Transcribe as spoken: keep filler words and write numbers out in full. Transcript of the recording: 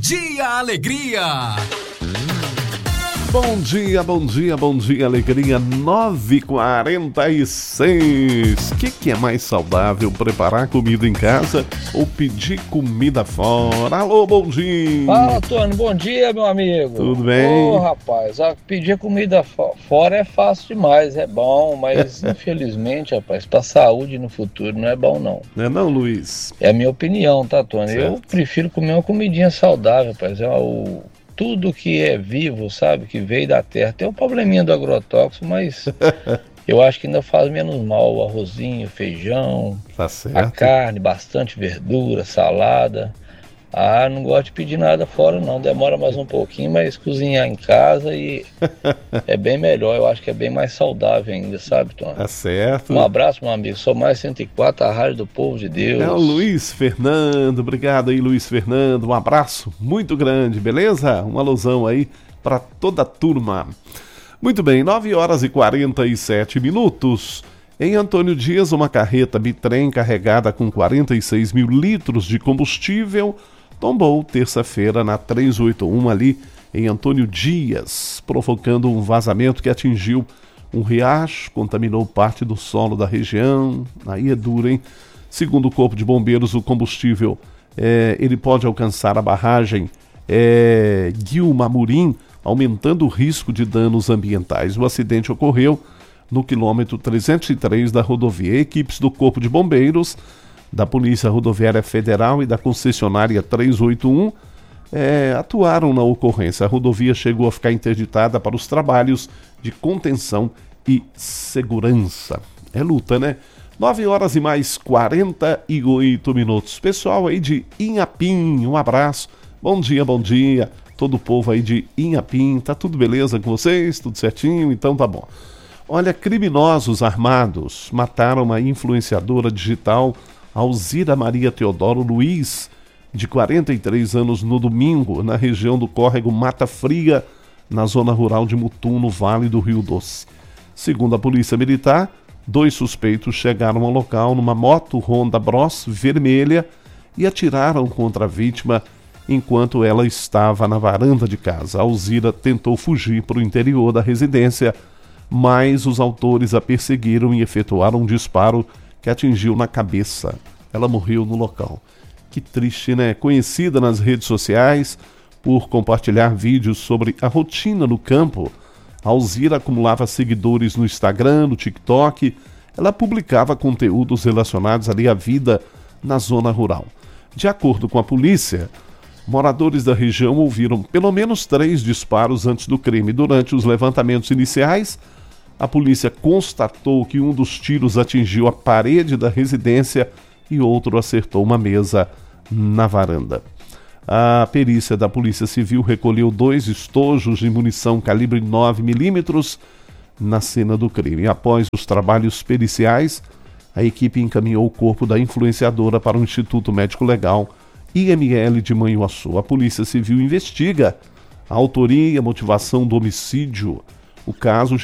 Dia Alegria. Bom dia, bom dia, bom dia, alegria, nove e quarenta e seis. O que, que é mais saudável, preparar comida em casa ou pedir comida fora? Alô, bom dia. Fala, Tony, bom dia, meu amigo. Tudo bem? Ô, rapaz, a pedir comida fo- fora é fácil demais, é bom, mas infelizmente, rapaz, pra saúde no futuro não é bom, não. Não é não, Luiz? É a minha opinião, tá, Tony? Certo. Eu prefiro comer uma comidinha saudável, rapaz. É o... Tudo que é vivo, sabe, que veio da terra. Tem um probleminha do agrotóxico, mas eu acho que ainda faz menos mal. O arrozinho, feijão, Tá a certo. carne, bastante verdura, salada. Ah, não gosto de pedir nada fora não, demora mais um pouquinho, mas cozinhar em casa e é bem melhor, eu acho que é bem mais saudável ainda, sabe, Tony? Tá certo. Um abraço, meu amigo, sou mais cento e quatro, a rádio do povo de Deus. É o Luiz Fernando, obrigado aí, Luiz Fernando, um abraço muito grande, beleza? Um alusão aí para toda a turma. Muito bem, nove horas e quarenta e sete minutos. Em Antônio Dias, uma carreta bitrem carregada com quarenta e seis mil litros de combustível tombou terça-feira na trezentos e oitenta e um ali em Antônio Dias, provocando um vazamento que atingiu um riacho, contaminou parte do solo da região. Aí é duro, hein? Segundo o Corpo de Bombeiros, o combustível é, ele pode alcançar a barragem é, Guilmamurim, aumentando o risco de danos ambientais. O acidente ocorreu no quilômetro trezentos e três da rodovia. Equipes do Corpo de Bombeiros, da Polícia Rodoviária Federal e da concessionária trezentos e oitenta e um é, atuaram na ocorrência. A rodovia chegou a ficar interditada para os trabalhos de contenção e segurança. É luta, né? nove horas e mais quarenta e oito minutos. Pessoal aí de Inhapim, um abraço. Bom dia, bom dia. Todo o povo aí de Inhapim. Tá tudo beleza com vocês? Tudo certinho? Então tá bom. Olha, criminosos armados mataram uma influenciadora digital, Alzira Maria Teodoro Luiz, de quarenta e três anos, no domingo, na região do córrego Mata Fria, na zona rural de Mutum, no Vale do Rio Doce. Segundo a Polícia Militar, dois suspeitos chegaram ao local numa moto Honda Bros vermelha e atiraram contra a vítima enquanto ela estava na varanda de casa. A Alzira tentou fugir para o interior da residência, mas os autores a perseguiram e efetuaram um disparo que atingiu na cabeça. Ela morreu no local. Que triste, né? Conhecida nas redes sociais por compartilhar vídeos sobre a rotina no campo, a Alzira acumulava seguidores no Instagram, no TikTok. Ela publicava conteúdos relacionados ali à vida na zona rural. De acordo com a polícia, moradores da região ouviram pelo menos três disparos antes do crime. Durante os levantamentos iniciais, a polícia constatou que um dos tiros atingiu a parede da residência e outro acertou uma mesa na varanda. A perícia da Polícia Civil recolheu dois estojos de munição calibre nove milímetros na cena do crime. Após os trabalhos periciais, a equipe encaminhou o corpo da influenciadora para o Instituto Médico Legal I M L de Manhuaçu. A Polícia Civil investiga a autoria e a motivação do homicídio. O caso